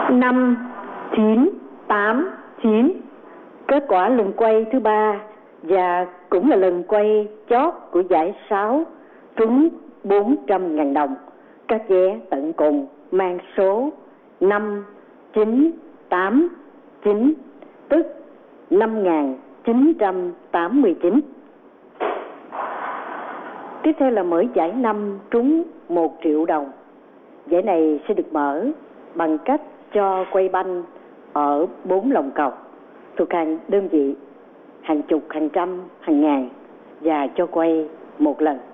5, 9, 8, 9. Kết quả lần quay thứ 3 và cũng là lần quay chót của giải 6 trúng 400.000 đồng. Các vé tận cùng mang số 5, 9, 8, 9, tức 5.989. Tiếp theo là mở giải 5 trúng 1 triệu đồng. Giải này sẽ được mở bằng cách cho quay banh ở 4 lồng cầu thuộc hàng đơn vị, hàng chục, hàng trăm, hàng ngàn, và cho quay một lần.